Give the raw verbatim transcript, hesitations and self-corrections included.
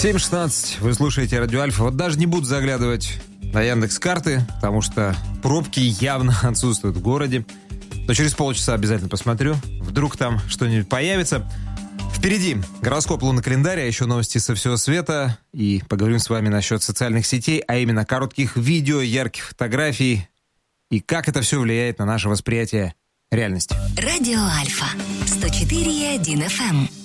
семь шестнадцать. Вы слушаете Радио Альфа. Вот даже не буду заглядывать на Яндекс.Карты, потому что пробки явно отсутствуют в городе. Но через полчаса обязательно посмотрю. Вдруг там что-нибудь появится. Впереди гороскоп, лунный календарь, а еще новости со всего света. И поговорим с вами насчет социальных сетей, а именно коротких видео, ярких фотографий и как это все влияет на наше восприятие реальности. Радио Альфа сто четыре и один эф эм.